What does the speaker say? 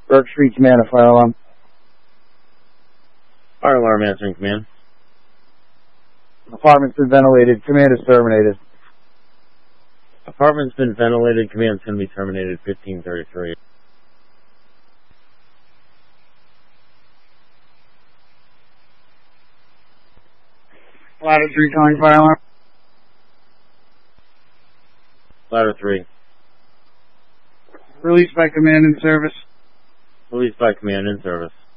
Burke Street Command, a fire alarm. Fire alarm answering command. Apartment's been ventilated. Command is terminated. Apartment's been ventilated. Command's going to be terminated 1533. Ladder 3 calling fire alarm. Ladder 3. Released by command in service. Released by command in service.